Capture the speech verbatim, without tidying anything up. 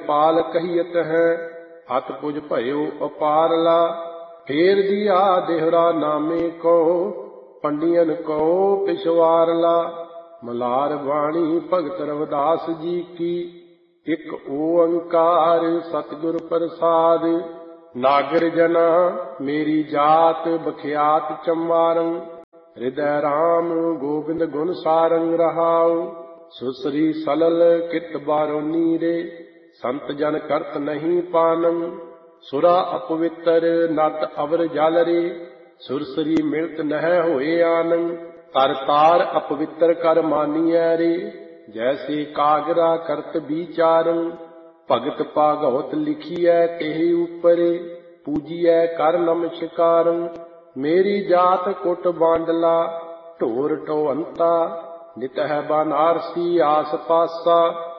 पाल कहियत है, अत पुज भयो अपारला। फेर दिया देहरा नामे को, पंडियन को पिछवारला। मलार बाणी भगत रविदास जी की, एक ओंकार सतगुर प्रसाद। नागर जना मेरी जात, बख्यात चंबारं। हृदय राम गोबिंद गुण सारंग रहाऊ। सुसरी सलल कित बारोनी रे, संत जन करत नहीं पानम। सुरा अपवित्र नत अवर जल रे, सुरसरी मिलत नह होए आनंद। तर तार अपवित्र कर मानिया रे, जैसे कागरा करत विचारं। भगत भागवत लिखिए तेहि ऊपरे, पूजिए कर नमस्कारं। मेरी जात कुट बांडला, ढोर ढोअंता। नित है बनारसी आस पासा,